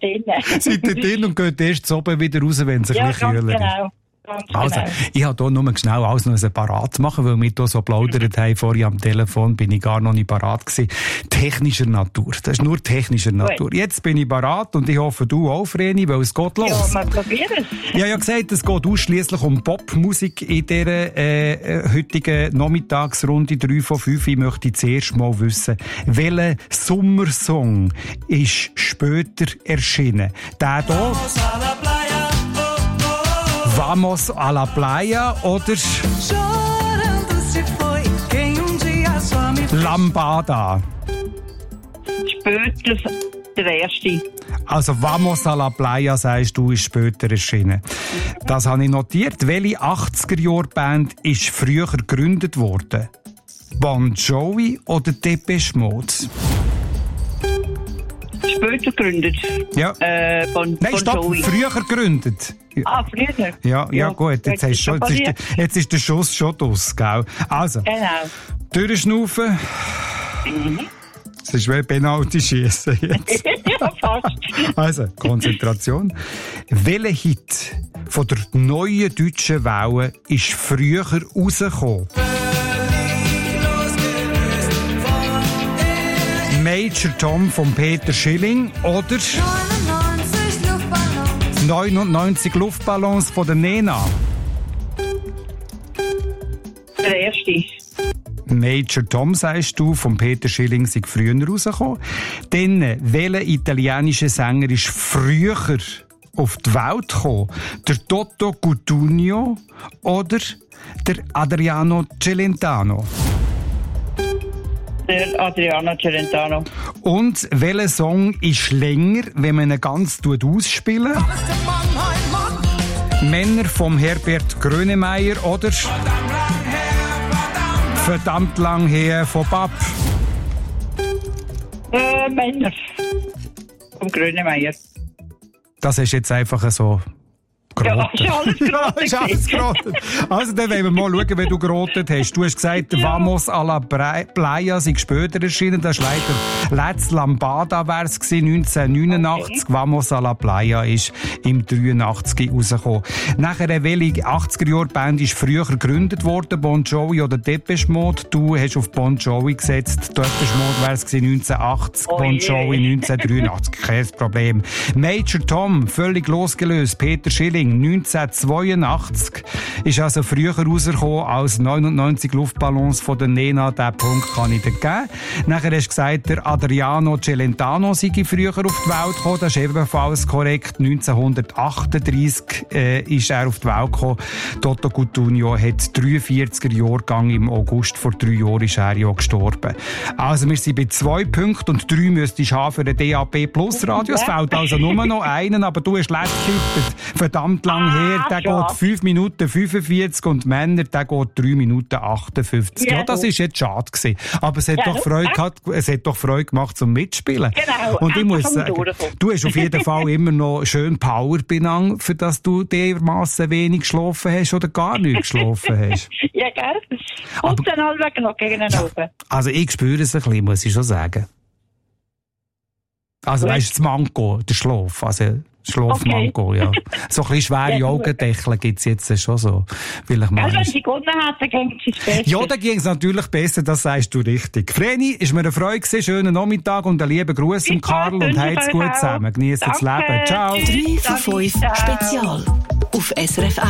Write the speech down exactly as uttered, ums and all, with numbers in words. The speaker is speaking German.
drin. Seid ihr drin und geht erst zu oben wieder raus, wenn es ein ja, bisschen kühler ist. Genau. Also, genau. ich wollte hier nur schnell alles noch parat machen, weil wir hier so plaudert haben, vorhin am Telefon bin ich gar noch nicht parat gewesen. Technischer Natur. Das ist nur technischer Natur. Ui. Jetzt bin ich parat und ich hoffe, du auch, Vreni, weil es geht los. Ja, wir probieren es. Ich habe ja gesagt, es geht ausschliesslich um Popmusik in dieser äh, heutigen Nachmittagsrunde drei von fünf. Ich möchte zuerst mal wissen, welcher Sommersong ist später erschienen? Der hier? Vamos a la playa oder Lambada? Später der erste. Also Vamos a la playa, sagst du, ist später erschienen. Das habe ich notiert. Welche achtziger-Jahr-Band ist früher gegründet worden? Bon Jovi oder Depeche Mode? Später gegründet. Ja. Äh, bon, Nein, bon stopp, Jovi. früher gegründet. Ah, früher? Ja, ja, Ja, gut, jetzt, hast schon, jetzt, ist, der- jetzt ist der Schuss schon draus, gell? Also, Genau. durchschnaufen. Mhm. Das ist wie Penalty schießen jetzt. Ja, fast. Also, Konzentration. Welcher Hit von der neuen deutschen Welle ist früher rausgekommen? Major Tom von Peter Schilling oder neunundneunzig Luftballons von der Nena? Der erste. Major Tom, sagst du, von Peter Schilling sei früher rausgekommen. Dann, welcher italienische Sänger ist früher auf die Welt gekommen? Der Toto Cutugno oder der Adriano Celentano? Der Adriano Celentano. Und welcher Song ist länger, wenn man ihn ganz ausspielen? Männer vom Herbert Grönemeyer oder Verdammt lang her von Bab? Äh, Männer. Vom Grönemeyer. Das ist jetzt einfach so Ja, gerotet. ist alles gerotet. Ja, ist alles gerotet. Also, dann wollen wir mal schauen, wie du gerotet hast. Du hast gesagt, Ja. Vamos a la Playa sei später erschienen. Das ist leider Let's Lambada wär's gewesen, neunzehnhundertneunundachtzig. Okay. Vamos a la Playa ist im dreiundachtzig rausgekommen. Nachher, welche achtziger-Jahr-Band ist früher gegründet worden? Bon Jovi oder Depeche Mode? Du hast auf Bon Jovi gesetzt. Depeche Mode wär's gewesen, neunzehnhundertachtzig. Oh Bon je. Jovi neunzehnhundertdreiundachtzig. Kein Problem. Major Tom, völlig losgelöst. Peter Schilling neunzehnhundertzweiundachtzig ist also früher rausgekommen als neunundneunzig Luftballons von der Nena. Diesen Punkt kann ich dir geben. Nachher hast du gesagt, der Adriano Celentano sei früher auf die Welt gekommen. Das ist ebenfalls korrekt. neunzehnhundertachtunddreissig äh, ist er auf die Welt gekommen. Toto Cutugno hat dreiundvierziger-Jahrgang im August. Vor drei Jahren ist er ja gestorben. Also wir sind bei zwei Punkten und drei müsstest du haben für den D A B Plus Radio. Es fehlt also nur noch einen, aber du hast letztes getippt. Verdammt lang her, der ja. geht fünf Minuten fünfundvierzig und Männer, der geht drei Minuten achtundfünfzig. Ja, Ja, das du. ist jetzt schade gewesen. Aber es hat, Ja, doch, du. Freude gehabt, es hat doch Freude gemacht zum Mitspielen. Genau, Und ich muss einfach sagen, durchkommen. du hast auf jeden Fall immer noch schön Power benannt, für dass du dermassen wenig geschlafen hast oder gar nicht geschlafen hast. Ja, gerne. Aber- Und dann halbwegs noch gegen den oben. Also ich spüre es ein bisschen, muss ich schon sagen. Also Gut. weißt du, das Manko, der Schlaf, also Schlafmanko, ja. So ein bisschen schwere Ja, gut. Augendeckel gibt's jetzt schon so. Vielleicht mal. Also, wenn sie gewonnen hätten, ging es besser. Ja, dann ging es natürlich besser, das sagst du richtig. Vreni, ist mir eine Freude gewesen, schönen Nachmittag und einen lieben Gruß Bis an Karl bald, und wünsche heid's ich gut euch auch. zusammen. Genießt das Danke. Leben. Ciao. drei von fünf Ciao. Spezial auf S R F